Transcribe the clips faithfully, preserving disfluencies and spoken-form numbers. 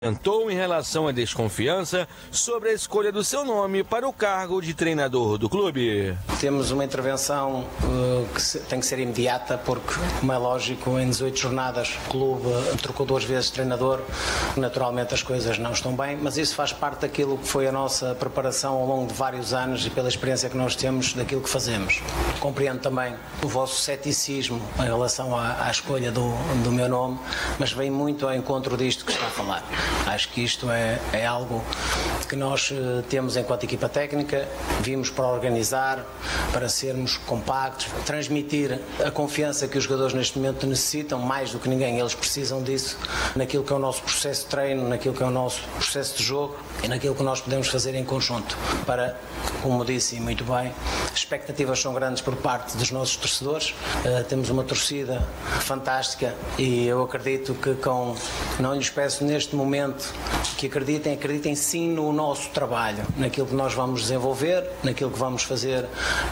Comentou em relação à desconfiança sobre a escolha do seu nome para o cargo de treinador do clube. Temos uma intervenção uh, que se, tem que ser imediata, porque, como é lógico, em dezoito jornadas o clube trocou duas vezes de treinador, naturalmente as coisas não estão bem, mas isso faz parte daquilo que foi a nossa preparação ao longo de vários anos e pela experiência que nós temos daquilo que fazemos. Compreendo também o vosso ceticismo em relação à, à escolha do, do meu nome, mas vem muito ao encontro disto que está a falar. Acho que isto é, é algo que nós uh, temos enquanto equipa técnica, vimos para organizar, para sermos compactos, transmitir a confiança que os jogadores neste momento necessitam, mais do que ninguém, eles precisam disso, naquilo que é o nosso processo de treino, naquilo que é o nosso processo de jogo e naquilo que nós podemos fazer em conjunto para, como disse muito bem, as expectativas são grandes por parte dos nossos torcedores, uh, temos uma torcida fantástica e eu acredito que com, não lhes peço neste momento que acreditem, acreditem sim no nosso trabalho, naquilo que nós vamos desenvolver, naquilo que vamos fazer uh,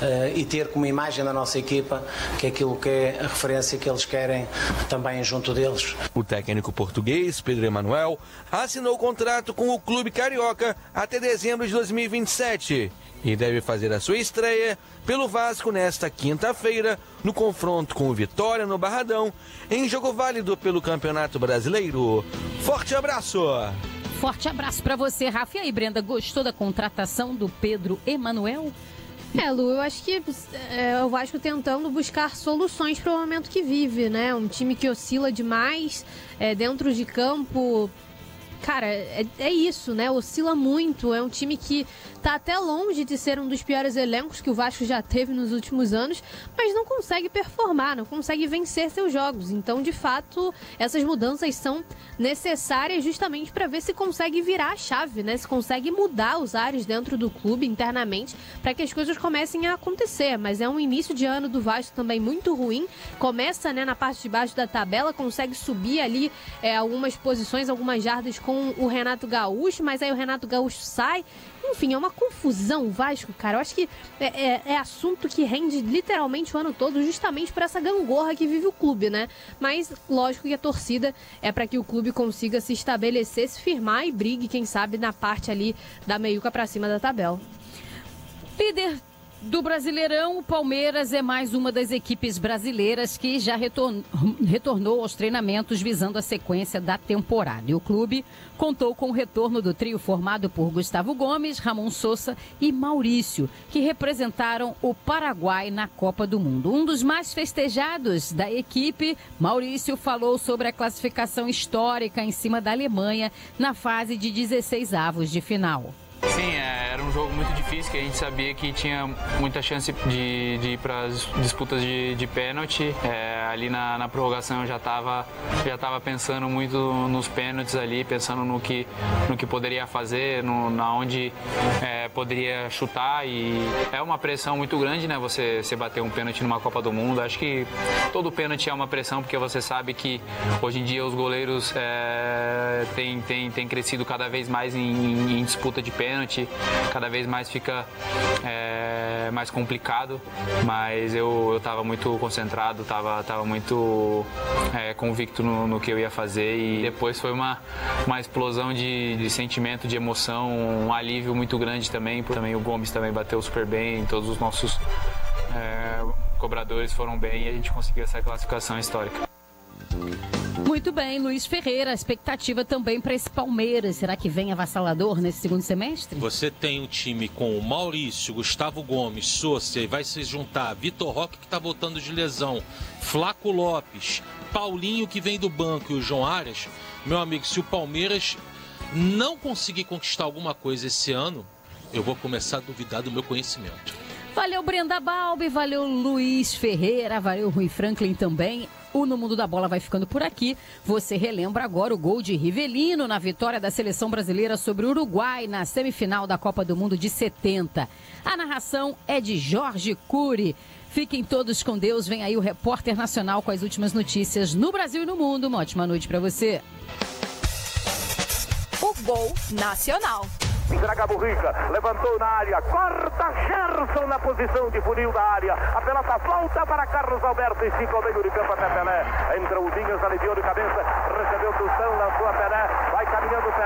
e ter como imagem da nossa equipa, que é aquilo que é a referência que eles querem também junto deles. O técnico português, Pedro Emanuel, assinou o contrato com o clube carioca até dezembro de dois mil e vinte e sete e deve fazer a sua estreia pelo Vasco nesta quinta-feira, no confronto com o Vitória no Barradão, em jogo válido pelo Campeonato Brasileiro. Forte abraço! Forte abraço para você, Rafa. E aí, Brenda, gostou da contratação do Pedro Emanuel? É, Lu, eu acho que é, o Vasco tentando buscar soluções para o momento que vive, né? Um time que oscila demais, é, dentro de campo. Cara, é, é isso, né? Oscila muito. É um time que tá até longe de ser um dos piores elencos que o Vasco já teve nos últimos anos, mas não consegue performar, não consegue vencer seus jogos. Então, de fato, essas mudanças são necessárias justamente para ver se consegue virar a chave, né? Se consegue mudar os ares dentro do clube internamente para que as coisas comecem a acontecer. Mas é um início de ano do Vasco também muito ruim. Começa, né, na parte de baixo da tabela, consegue subir ali é, algumas posições, algumas jardas com o Renato Gaúcho, mas aí o Renato Gaúcho sai. Enfim, é uma confusão o Vasco, cara. Eu acho que é, é, é assunto que rende literalmente o ano todo, justamente por essa gangorra que vive o clube, né? Mas, lógico que a torcida é para que o clube consiga se estabelecer, se firmar e brigue, quem sabe, na parte ali da meiuca para cima da tabela. Líder do Brasileirão, o Palmeiras é mais uma das equipes brasileiras que já retorn... retornou aos treinamentos visando a sequência da temporada. E o clube contou com o retorno do trio formado por Gustavo Gomes, Ramon Sousa e Maurício, que representaram o Paraguai na Copa do Mundo. Um dos mais festejados da equipe, Maurício, falou sobre a classificação histórica em cima da Alemanha na fase de dezesseis avos de final. Sim, era um jogo muito difícil, que a gente sabia que tinha muita chance de, de ir para as disputas de, de pênalti. É, ali na, na prorrogação eu já estava já tava pensando muito nos pênaltis ali, pensando no que, no que poderia fazer, no, na onde é, poderia chutar. E é uma pressão muito grande, né? Você, você bater um pênalti numa Copa do Mundo. Acho que todo pênalti é uma pressão, porque você sabe que hoje em dia os goleiros é, têm, têm, têm crescido cada vez mais em, em disputa de pênalti. Cada vez mais fica é, mais complicado, mas eu estava muito concentrado, estava tava muito é, convicto no, no que eu ia fazer, e depois foi uma, uma explosão de, de sentimento, de emoção, um alívio muito grande também. Também o Gomes também bateu super bem, todos os nossos é, cobradores foram bem e a gente conseguiu essa classificação histórica. Muito bem, Luiz Ferreira, a expectativa também para esse Palmeiras. Será que vem avassalador nesse segundo semestre? Você tem um time com o Maurício, Gustavo Gomes, Sousa, e vai se juntar Vitor Roque, que está voltando de lesão, Flaco Lopes, Paulinho, que vem do banco, e o João Arias. Meu amigo, se o Palmeiras não conseguir conquistar alguma coisa esse ano, eu vou começar a duvidar do meu conhecimento. Valeu, Brenda Balbi, valeu, Luiz Ferreira, valeu, Rui Franklin também. O No Mundo da Bola vai ficando por aqui. Você relembra agora o gol de Rivelino na vitória da seleção brasileira sobre o Uruguai na semifinal da Copa do Mundo de setenta. A narração é de Jorge Cury. Fiquem todos com Deus. Vem aí o repórter nacional com as últimas notícias no Brasil e no mundo. Uma ótima noite para você. O Gol Nacional. Entrega a Burrica, levantou na área, corta Gerson na posição de funil da área. A pelota volta para Carlos Alberto e fica ao meio de campo até Pelé. Entra o Dinhas, aliviou de cabeça, recebeu Tostão, lançou a Pelé, vai caminhando o Pelé.